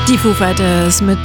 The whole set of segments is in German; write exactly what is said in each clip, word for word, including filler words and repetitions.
Die Foo Fighters mit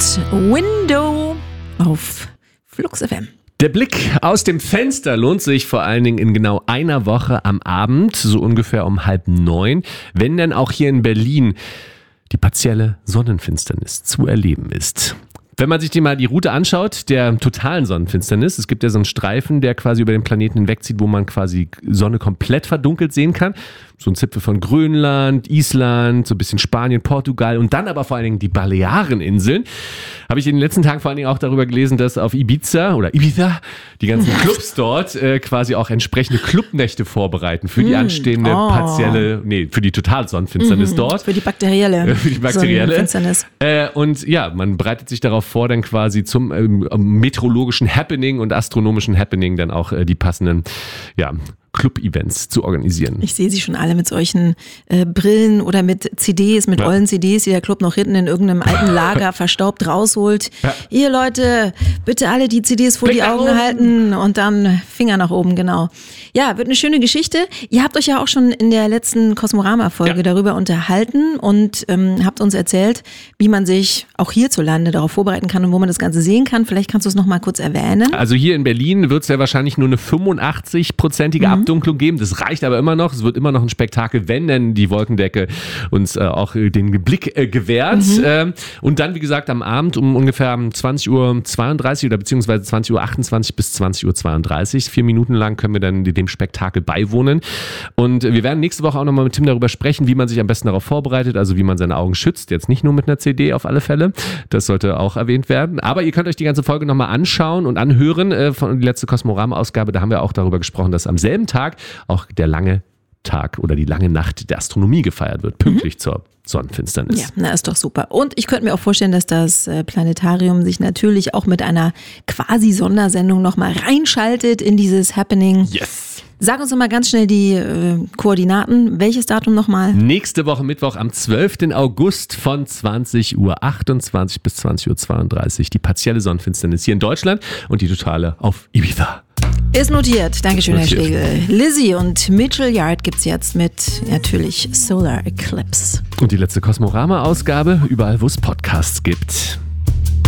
Window auf Flux F M. Der Blick aus dem Fenster lohnt sich vor allen Dingen in genau einer Woche am Abend, so ungefähr um halb neun, wenn dann auch hier in Berlin die partielle Sonnenfinsternis zu erleben ist. Wenn man sich die mal die Route anschaut, der totalen Sonnenfinsternis, es gibt ja so einen Streifen, der quasi über den Planeten hinwegzieht, wo man quasi Sonne komplett verdunkelt sehen kann. So ein Zipfel von Grönland, Island, so ein bisschen Spanien, Portugal und dann aber vor allen Dingen die Baleareninseln. Habe ich in den letzten Tagen vor allen Dingen auch darüber gelesen, dass auf Ibiza oder Ibiza die ganzen Clubs dort äh, quasi auch entsprechende Clubnächte vorbereiten für die anstehende oh. partielle, nee, für die totale Sonnenfinsternis mhm, dort. Für die bakterielle. für die bakterielle. Sonnenfinsternis. Äh, und ja, man bereitet sich darauf vor, dann quasi zum ähm, meteorologischen Happening und astronomischen Happening dann auch äh, die passenden, ja, Club-Events zu organisieren. Ich sehe sie schon alle mit solchen äh, Brillen oder mit C Ds, mit ja. ollen C Ds, die der Club noch hinten in irgendeinem alten Lager verstaubt rausholt. Ja. Ihr Leute, bitte alle die C Ds vor Finger die Augen oben. halten und dann Finger nach oben, genau. Ja, wird eine schöne Geschichte. Ihr habt euch ja auch schon in der letzten Kosmorama-Folge ja. darüber unterhalten und ähm, habt uns erzählt, wie man sich auch hierzulande darauf vorbereiten kann und wo man das Ganze sehen kann. Vielleicht kannst du es noch mal kurz erwähnen. Also hier in Berlin wird es ja wahrscheinlich nur eine fünfundachtzig-prozentige mhm. Abdunklung geben. Das reicht aber immer noch. Es wird immer noch ein Spektakel, wenn denn die Wolkendecke uns äh, auch äh, den Blick äh, gewährt. Mhm. Ähm, und dann, wie gesagt, am Abend um ungefähr zwanzig Uhr zweiunddreißig oder beziehungsweise zwanzig Uhr achtundzwanzig bis zwanzig Uhr zweiunddreißig. Vier Minuten lang können wir dann dem Spektakel beiwohnen. Und wir werden nächste Woche auch nochmal mit Tim darüber sprechen, wie man sich am besten darauf vorbereitet, also wie man seine Augen schützt. Jetzt nicht nur mit einer C D auf alle Fälle. Das sollte auch erwähnt werden. Aber ihr könnt euch die ganze Folge nochmal anschauen und anhören. Äh, von die letzte Kosmorama-Ausgabe, da haben wir auch darüber gesprochen, dass am selben Tag auch der lange Tag oder die lange Nacht der Astronomie gefeiert wird, pünktlich mhm. zur Sonnenfinsternis. Ja, na ist doch super. Und ich könnte mir auch vorstellen, dass das Planetarium sich natürlich auch mit einer quasi Sondersendung nochmal reinschaltet in dieses Happening. Yes! Sag uns doch mal ganz schnell die äh, Koordinaten. Welches Datum nochmal? Nächste Woche Mittwoch am zwölften August von zwanzig Uhr achtundzwanzig bis zwanzig Uhr zweiunddreißig. Die partielle Sonnenfinsternis hier in Deutschland und die totale auf Ibiza. Ist notiert. Dankeschön, notiert. Herr Schlegel. Lizzie und Mitchell Yard gibt's jetzt mit natürlich Solar Eclipse. Und die letzte Kosmorama-Ausgabe überall, wo es Podcasts gibt.